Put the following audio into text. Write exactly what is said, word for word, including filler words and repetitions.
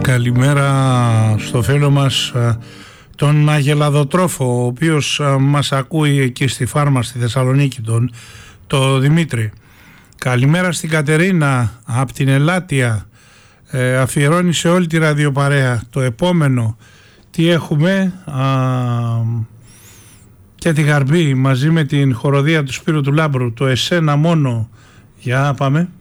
Καλημέρα στο φίλο μας τον Αγελαδοτρόφο, ο οποίος μας ακούει εκεί στη Φάρμα στη Θεσσαλονίκη, τον το Δημήτρη. Καλημέρα στην Κατερίνα από την Ελάτια, ε, αφιερώνει σε όλη τη ραδιοπαρέα. Το επόμενο τι έχουμε, α, και τη Γαρμπή μαζί με την χοροδία του Σπύρου του Λάμπρου, το Εσένα Μόνο. Για πάμε.